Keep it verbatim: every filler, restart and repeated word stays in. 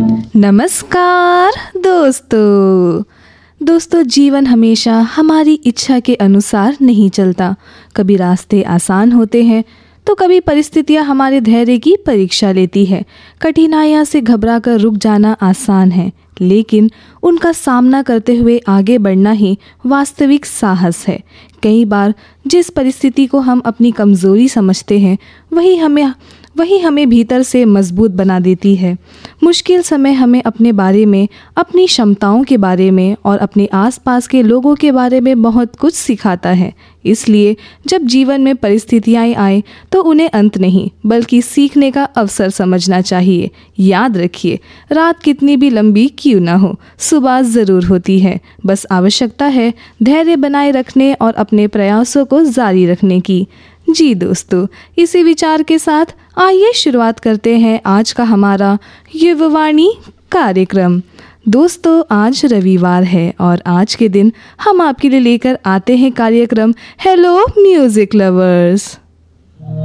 नमस्कार दोस्तों दोस्तों जीवन हमेशा हमारी इच्छा के अनुसार नहीं चलता। कभी रास्ते आसान होते हैं तो कभी परिस्थितियां हमारे धैर्य की परीक्षा लेती है। कठिनाइयां से घबराकर रुक जाना आसान है, लेकिन उनका सामना करते हुए आगे बढ़ना ही वास्तविक साहस है। कई बार जिस परिस्थिति को हम अपनी कमज़ोरी समझते हैं वही हमें वही हमें भीतर से मजबूत बना देती है। मुश्किल समय हमें अपने बारे में, अपनी क्षमताओं के बारे में और अपने आसपास के लोगों के बारे में बहुत कुछ सिखाता है। इसलिए जब जीवन में परिस्थितियाँ आए तो उन्हें अंत नहीं बल्कि सीखने का अवसर समझना चाहिए। याद रखिए, रात कितनी भी लंबी क्यों ना हो, सुबह ज़रूर होती है। बस आवश्यकता है धैर्य बनाए रखने और अपने प्रयासों को जारी रखने की। जी दोस्तों, इसी विचार के साथ आइए शुरुआत करते हैं आज का हमारा युववाणी कार्यक्रम। दोस्तों, आज रविवार है और आज के दिन हम आपके लिए लेकर आते हैं कार्यक्रम हेलो म्यूजिक लवर्स।